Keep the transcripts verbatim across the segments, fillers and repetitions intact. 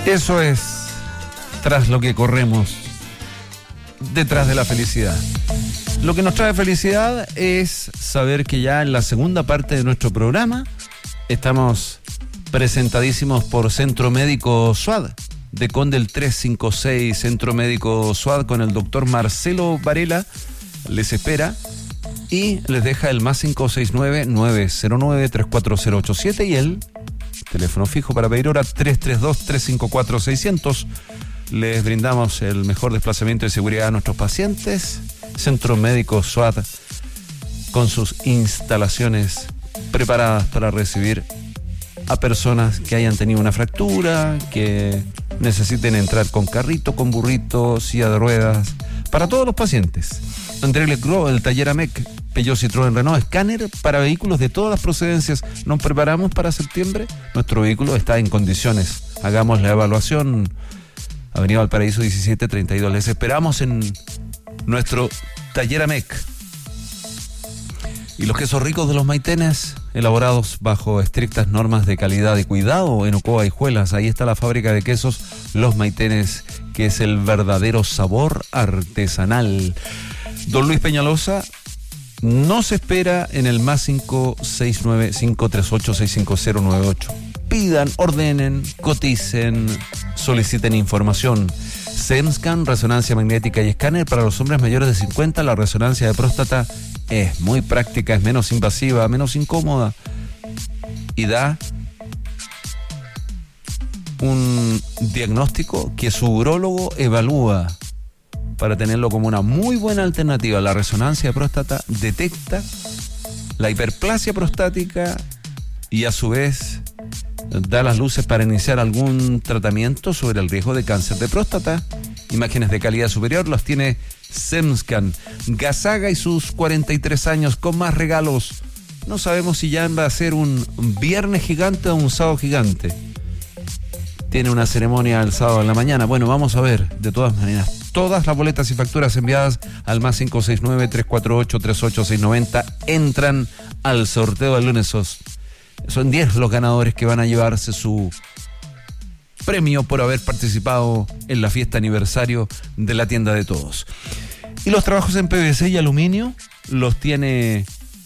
Eso es tras lo que corremos, detrás de la felicidad. Lo que nos trae felicidad es saber que ya en la segunda parte de nuestro programa estamos presentadísimos por Centro Médico Suad, de Condel trescientos cincuenta y seis, Centro Médico Suad, con el doctor Marcelo Varela. Les espera y les deja el más cinco seis nueve, nueve cero nueve, tres cuatro cero ocho siete y el teléfono fijo para pedir hora tres tres dos, tres cinco cuatro, seiscientos. Les brindamos el mejor desplazamiento de seguridad a nuestros pacientes. Centro Médico Suad, con sus instalaciones preparadas para recibir a personas que hayan tenido una fractura, que necesiten entrar con carrito, con burrito, silla de ruedas, para todos los pacientes. André Lecro, el taller A M E C, Peugeot, Citroën, Renault, escáner para vehículos de todas las procedencias. Nos preparamos para septiembre. Nuestro vehículo está en condiciones. Hagamos la evaluación. Avenida Valparaíso diecisiete treinta y dos. Les esperamos en nuestro taller A M E C. Y los quesos ricos de los Maitenes, elaborados bajo estrictas normas de calidad y cuidado en Ocoa y Juelas. Ahí está la fábrica de quesos Los Maitenes, que es el verdadero sabor artesanal. Don Luis Peñalosa nos espera en el más cinco seis nueve, cinco tres ocho, seis cinco cero nueve ocho. Pidan, ordenen, coticen, soliciten información. SEMSCAN, resonancia magnética y escáner para los hombres mayores de cincuenta. La resonancia de próstata es muy práctica, es menos invasiva, menos incómoda y da un diagnóstico que su urólogo evalúa para tenerlo como una muy buena alternativa. La resonancia de próstata detecta la hiperplasia prostática y a su vez da las luces para iniciar algún tratamiento sobre el riesgo de cáncer de próstata. Imágenes de calidad superior las tiene SEMSCAN. Gazaga y sus cuarenta y tres años con más regalos. No sabemos si ya va a ser un viernes gigante o un sábado gigante. Tiene una ceremonia el sábado en la mañana. Bueno, vamos a ver. De todas maneras, todas las boletas y facturas enviadas al más cinco seis nueve, tres cuatro ocho, tres ocho seis nueve cero entran al sorteo del lunes. Son diez los ganadores que van a llevarse su premio por haber participado en la fiesta aniversario de la tienda de todos. Y los trabajos en P V C y aluminio los tiene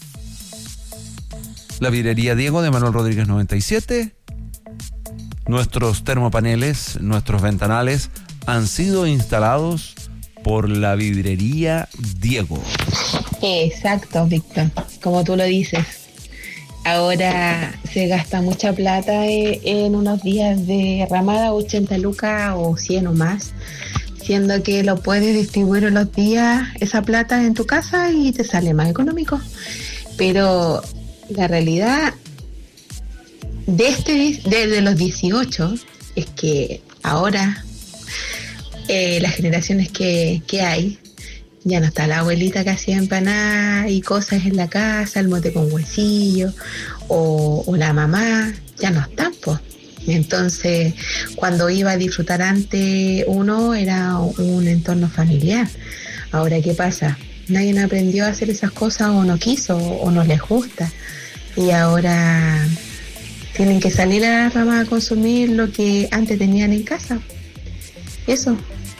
la vidrería Diego de Manuel Rodríguez noventa y siete. Nuestros termopaneles, nuestros ventanales han sido instalados por la vidrería Diego. Exacto, Víctor, como tú lo dices. Ahora se gasta mucha plata en unos días de ramada, ochenta lucas o cien o más, siendo que lo puedes distribuir en los días, esa plata en tu casa, y te sale más económico. Pero la realidad de este de los dieciocho es que ahora eh, las generaciones que, que hay, ya no está la abuelita que hacía empanadas y cosas en la casa, el mote con huesillo, o, o la mamá, ya no están, pues. Entonces, cuando iba a disfrutar antes uno, era un entorno familiar. Ahora, ¿qué pasa? Nadie aprendió a hacer esas cosas, o no quiso, o no les gusta. Y ahora tienen que salir a la rama a consumir lo que antes tenían en casa. Eso.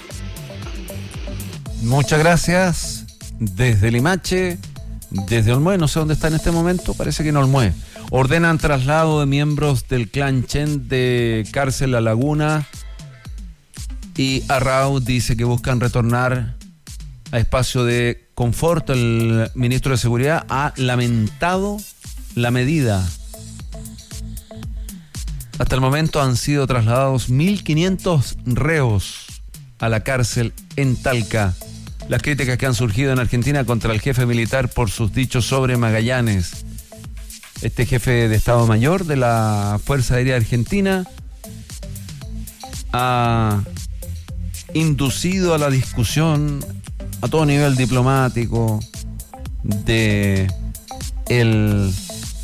Muchas gracias. Desde Limache, desde Olmué, no sé dónde está en este momento, parece que en Olmué. Ordenan traslado de miembros del clan Chen de cárcel a Laguna, y Arraud dice que buscan retornar a espacio de confort. El ministro de Seguridad ha lamentado la medida. Hasta el momento han sido trasladados mil quinientos reos a la cárcel en Talca. Las críticas que han surgido en Argentina contra el jefe militar por sus dichos sobre Magallanes. Este jefe de Estado Mayor de la Fuerza Aérea Argentina ha inducido a la discusión a todo nivel diplomático de el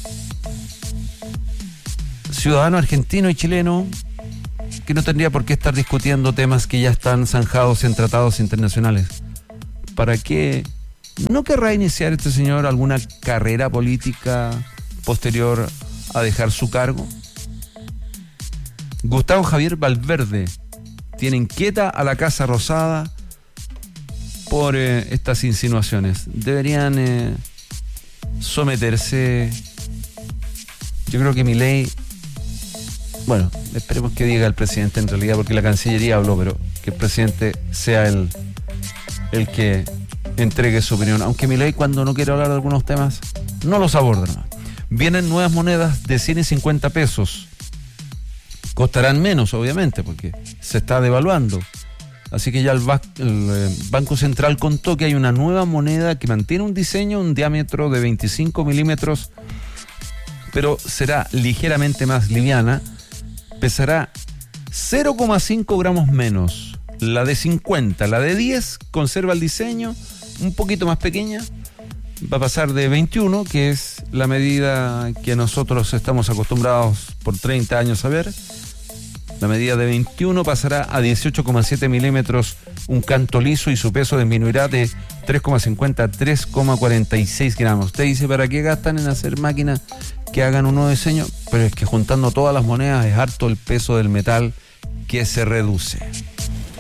ciudadano argentino y chileno, que no tendría por qué estar discutiendo temas que ya están zanjados en tratados internacionales. ¿Para qué? ¿No querrá iniciar este señor alguna carrera política posterior a dejar su cargo? Gustavo Javier Valverde tiene inquieta a la Casa Rosada por eh, estas insinuaciones. Deberían eh, someterse. Yo creo que Milei, bueno, esperemos que diga el presidente en realidad, porque la Cancillería habló, pero que el presidente sea el, el que entregue su opinión. Aunque Milei, cuando no quiere hablar de algunos temas, no los aborda, ¿no? Vienen nuevas monedas de cien y cincuenta pesos. Costarán menos, obviamente, porque se está devaluando. Así que ya el, ba- el eh, Banco Central contó que hay una nueva moneda que mantiene un diseño, un diámetro de veinticinco milímetros, pero será ligeramente más liviana. Pesará cero coma cinco gramos menos. La de cincuenta, la de diez conserva el diseño, un poquito más pequeña. Va a pasar de veintiuno, que es la medida que nosotros estamos acostumbrados por treinta años a ver. La medida de veintiuno pasará a dieciocho coma siete milímetros, un canto liso, y su peso disminuirá de tres coma cincuenta a tres coma cuarenta y seis gramos. Usted dice, ¿para qué gastan en hacer máquinas que hagan un nuevo diseño? Pero es que juntando todas las monedas es harto el peso del metal que se reduce.